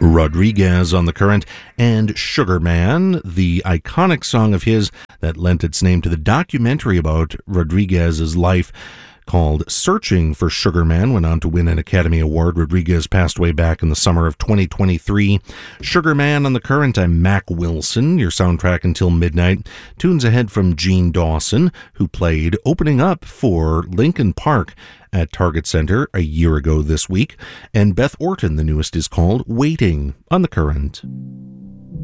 Rodriguez on the Current, and Sugar Man, the iconic song of his that lent its name to the documentary about Rodriguez's life called Searching for Sugar Man, went on to win an Academy Award. Rodriguez passed away back in the summer of 2023. Sugar Man on the Current, I'm Mac Wilson, your soundtrack until midnight. Tunes ahead from Gene Dawson, who played opening up for Linkin Park at Target Center a year ago this week. And Beth Orton, the newest is called Waiting on the Current.